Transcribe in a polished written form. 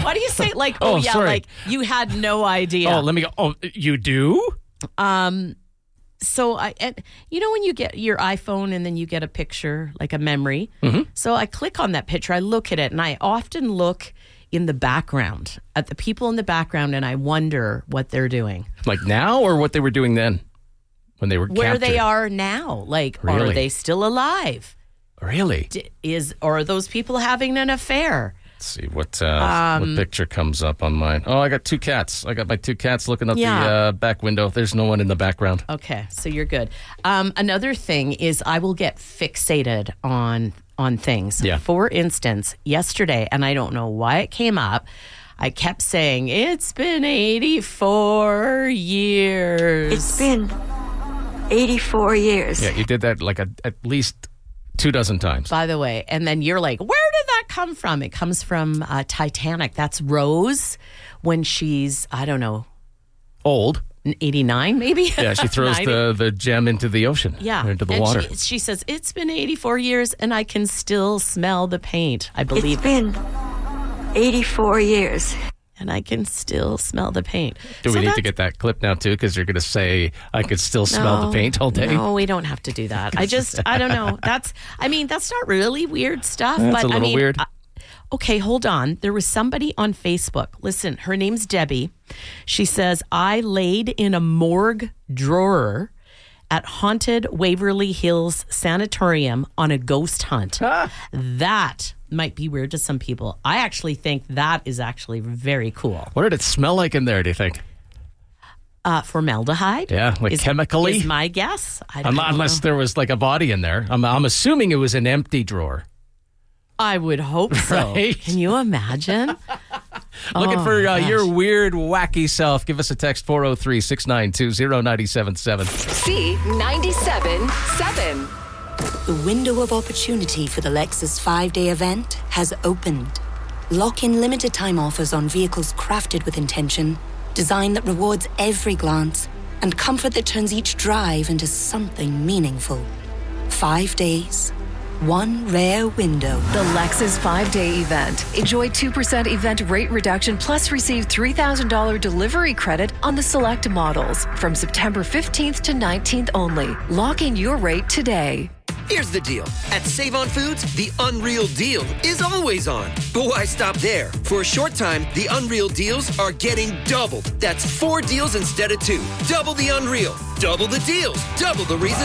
Why do you say like, sorry. like you had no idea? Oh, let me go. Oh, you do? So when you get your iPhone and then you get a picture, like a memory. Mm-hmm. So I click on that picture, I look at it, and I often look in the background at the people in the background, and I wonder what they're doing. Like now, or what they were doing then when they were Where captured? they are now. Like, Really? are they still alive? Really? Or are those people having an affair? Let's see what picture comes up on mine. Oh, I got two cats. I got my two cats looking out the back window. There's no one in the background. Okay, so you're good. Another thing is I will get fixated on things. Yeah. For instance, yesterday, and I don't know why it came up, I kept saying, it's been 84 years. It's been 84 years. Yeah, you did that like at least 24 times. By the way, and then you're like, where did that come from? It comes from Titanic. That's Rose when she's, I don't know, Old. 89 maybe? Yeah, she throws 90. the gem into the ocean. Yeah. Into the and water. She says, it's been 84 years and I can still smell the paint. I believe It's been 84 years. and I can still smell the paint. Do we need to get that clip now, too? Because you're going to say, I could still smell the paint all day. No, we don't have to do that. I don't know. That's not really weird stuff. That's but a little weird. Okay, hold on. There was somebody on Facebook. Listen, her name's Debbie. She says, I laid in a morgue drawer at Haunted Waverly Hills Sanatorium on a ghost hunt. That might be weird to some people. I actually think that is actually very cool. What did it smell like in there, do you think? Formaldehyde? Yeah, like chemically? Is my guess. I don't know. Unless there was like a body in there. I'm assuming it was an empty drawer. I would hope so. Right? Can you imagine? Looking for your weird, wacky self. Give us a text, 403-692-0977. C97.7. The window of opportunity for the Lexus 5-day event has opened. Lock in limited time offers on vehicles crafted with intention, design that rewards every glance, and comfort that turns each drive into something meaningful. 5 days. One rare window. The Lexus 5-day event. Enjoy 2% event rate reduction plus receive $3,000 delivery credit on the select models from September 15th to 19th only. Lock in your rate today. Here's the deal. At Save On Foods, the Unreal Deal is always on. But why stop there? For a short time, the Unreal Deals are getting doubled. That's 4 deals instead of 2. Double the unreal. Double the deals. Double the reason